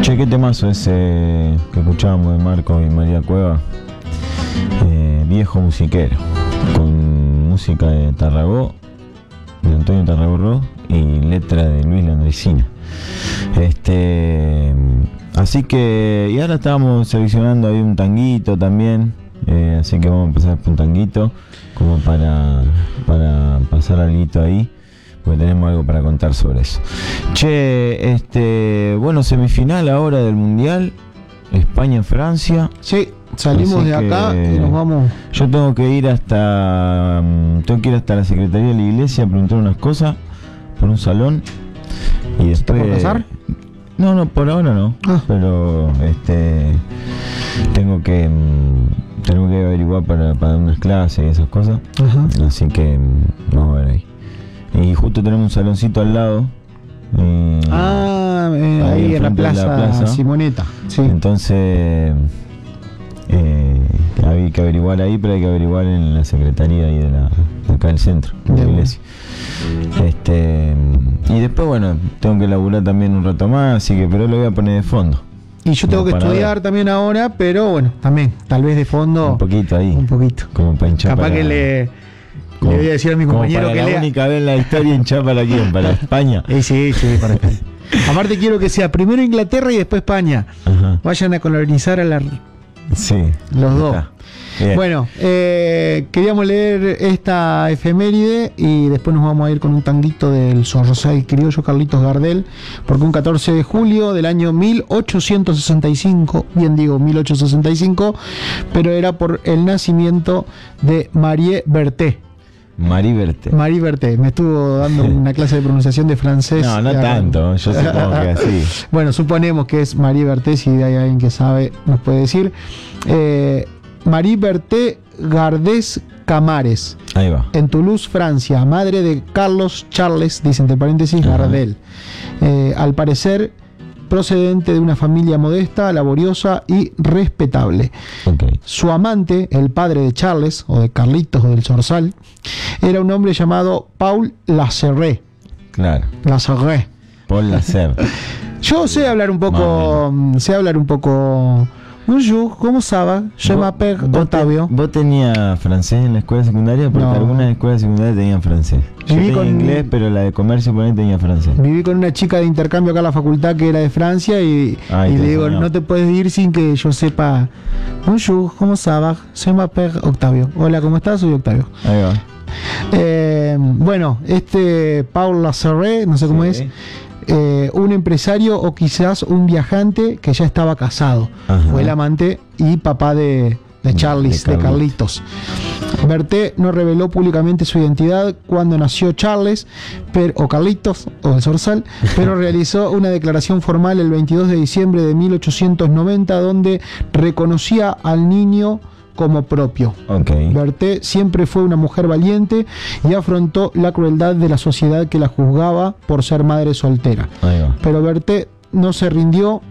Che, qué temazo ese que escuchábamos de Marcos y María Cueva. Viejo musiquero, con música de Tarragó, de Antonio Tarragó y letra de Luis Landresina. Así que, y ahora estábamos seleccionando ahí un tanguito también, así que vamos a empezar por un tanguito, como para pasar algo ahí, porque tenemos algo para contar sobre eso. Che, bueno, semifinal ahora del Mundial, España-Francia. Sí, salimos de acá y nos vamos. Yo tengo que ir hasta la Secretaría de la Iglesia a preguntar unas cosas por un salón. Y después, ¿te puedo casar? No, por ahora no. Pero tengo que averiguar para dar unas clases y esas cosas. Ajá. Así que vamos a ver ahí. Y justo tenemos un saloncito al lado. Ahí en la plaza Simoneta. Sí. Entonces hay que averiguar ahí, pero hay que averiguar en la secretaría ahí de acá del centro, de la iglesia. Y después, bueno, tengo que laburar también un rato más, así que, pero lo voy a poner de fondo. Y yo tengo que estudiar también ahora, pero bueno, también, tal vez de fondo. Un poquito ahí. Un poquito. Como para hinchar. Capaz que le voy a decir a mi compañero que lea. La única vez en la historia hinchar para quién, para España. Sí, para España. Aparte quiero que sea primero Inglaterra y después España. Ajá. Vayan a colonizar a los dos. Bien. Bueno, queríamos leer esta efeméride y después nos vamos a ir con un tanguito del zorzal criollo Carlitos Gardel, porque un 14 de julio del año 1865, bien digo 1865, pero era por el nacimiento de Marie Berthet. Marie Berthet. Me estuvo dando una clase de pronunciación de francés. No tanto, yo supongo que así. Bueno, suponemos que es Marie Berthet, si hay alguien que sabe, nos puede decir. Marie Berthet Gardés Camares. Ahí va. En Toulouse, Francia, madre de Carlos Charles, dice entre paréntesis, Gardel. Al parecer, procedente de una familia modesta, laboriosa y respetable. Okay. Su amante, el padre de Charles, o de Carlitos, o del Zorzal, era un hombre llamado Paul Lasserre. Claro. Lasserre. Paul Lasserre. Yo sé hablar un poco. Bonjour, ¿cómo sabe? Je m'appelle Octavio. ¿Vos tenías francés en la escuela secundaria? Porque algunas escuelas secundarias tenían francés. Yo tenía inglés, pero la de comercio por ahí tenía francés. Viví con una chica de intercambio acá en la facultad que era de Francia y le digo, no te puedes ir sin que yo sepa. Bonjour, ¿cómo sabe? Je m'appelle Octavio. Hola, ¿cómo estás? Soy Octavio. Ahí va. Bueno, Paul Lasserre, no sé cómo es. Un empresario o quizás un viajante que ya estaba casado. Ajá. Fue el amante y papá de Charles, de Carlitos. Berthet no reveló públicamente su identidad cuando nació Charles, o Carlitos, o el Zorzal, pero realizó una declaración formal el 22 de diciembre de 1890 donde reconocía al niño como propio. Okay. Berthet siempre fue una mujer valiente y afrontó la crueldad de la sociedad que la juzgaba por ser madre soltera. Pero Berthet no se rindió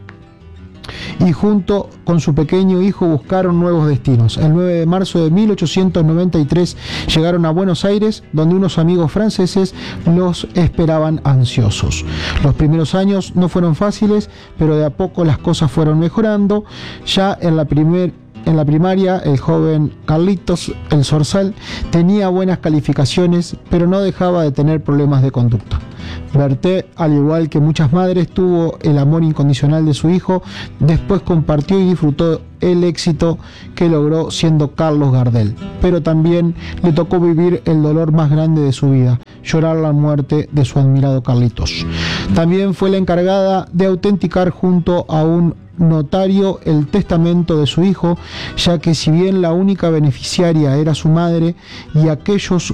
y junto con su pequeño hijo buscaron nuevos destinos. El 9 de marzo de 1893 llegaron a Buenos Aires, donde unos amigos franceses los esperaban ansiosos. Los primeros años no fueron fáciles, pero de a poco las cosas fueron mejorando. Ya en la primaria, el joven Carlitos, el Zorzal, tenía buenas calificaciones, pero no dejaba de tener problemas de conducta. Berthet, al igual que muchas madres, tuvo el amor incondicional de su hijo, después compartió y disfrutó el éxito que logró siendo Carlos Gardel, pero también le tocó vivir el dolor más grande de su vida, llorar la muerte de su admirado Carlitos. También fue la encargada de autenticar junto a un notario el testamento de su hijo, ya que si bien la única beneficiaria era su madre y aquellos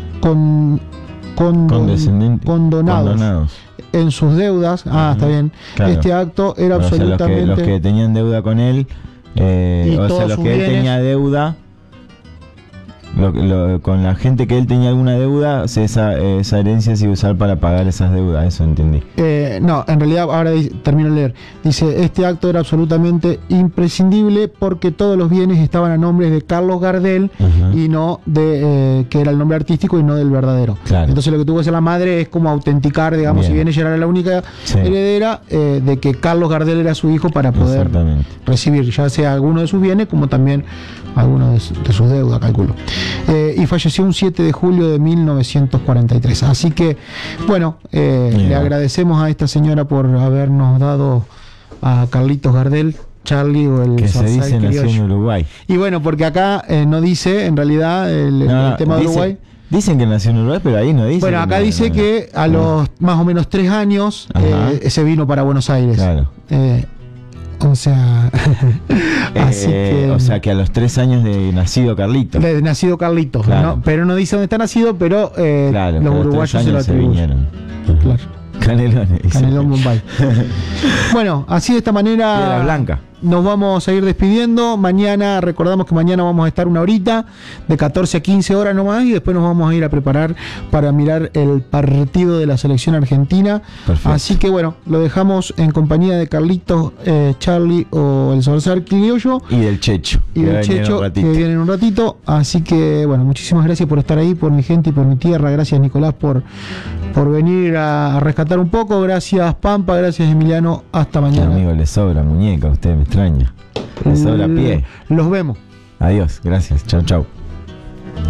condonados en sus deudas, está bien, claro. Este acto era absolutamente... los que tenían deuda con él, los que él tenía deuda, con la gente que él tenía alguna deuda, esa herencia se iba a usar para pagar esas deudas, eso entendí. No, en realidad, ahora termino de leer. Dice, este acto era absolutamente imprescindible porque todos los bienes estaban a nombre de Carlos Gardel y no de que era el nombre artístico y no del verdadero. Claro. Entonces lo que tuvo que hacer la madre es como autenticar, digamos, si bien ella era la única heredera, de que Carlos Gardel era su hijo para poder recibir ya sea alguno de sus bienes como también alguno de sus deudas, calculo. Y falleció un 7 de julio de 1943. Así que, bueno, le agradecemos a esta señora por habernos dado a Carlitos Gardel, Charlie, o el que se dice nació en Uruguay. Y bueno, porque acá no dice en realidad el tema de Uruguay. Dicen que nació en Uruguay, pero ahí no dice. Bueno, acá dice que a los más o menos 3 años se vino para Buenos Aires. Claro. O sea, así que, o sea que a los 3 años de nacido Carlitos. De nacido Carlitos, claro. ¿no? Pero no dice dónde está nacido, pero claro, los uruguayos se lo vinieron. Claro. Canelones. Canelón Bombay. Bueno, así de esta manera. Piedra Blanca. Nos vamos a ir despidiendo. Mañana, recordamos que mañana vamos a estar una horita, de 14 a 15 horas nomás, y después nos vamos a ir a preparar para mirar el partido de la selección argentina. Perfecto. Así que bueno, lo dejamos en compañía de Carlitos, Charlie o el Zorzal Criollo. Y del Checho. Y del Checho, que viene en un ratito. Así que bueno, muchísimas gracias por estar ahí, por mi gente y por mi tierra. Gracias, Nicolás, por venir a rescatar un poco. Gracias, Pampa. Gracias, Emiliano. Hasta mañana. Amigo, le sobra muñeca, usted me extraña. Le sobra pie. Los vemos. Adiós, gracias. Chau, chau.